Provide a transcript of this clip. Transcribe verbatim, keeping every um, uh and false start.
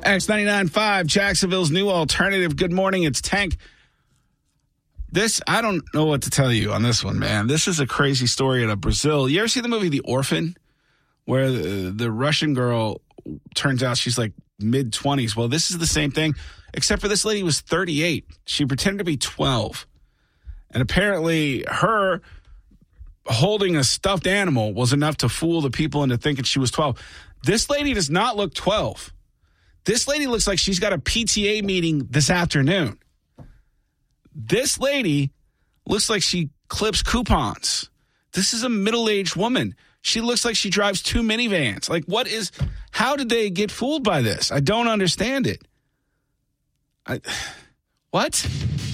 X ninety-nine point five, Jacksonville's new alternative. Good morning. It's Tank. This, I don't know what to tell you on this one, man. This is a crazy story out of Brazil. You ever see the movie The Orphan, where the, the Russian girl turns out she's like mid-twenties? Well, this is the same thing, except for this lady was thirty-eight. She pretended to be twelve. And apparently her holding a stuffed animal was enough to fool the people into thinking she was twelve. This lady does not look twelve. This lady looks like she's got a P T A meeting this afternoon. This lady looks like she clips coupons. This is a middle-aged woman. She looks like she drives two minivans. Like, what is, how did they get fooled by this? I don't understand it. I, what?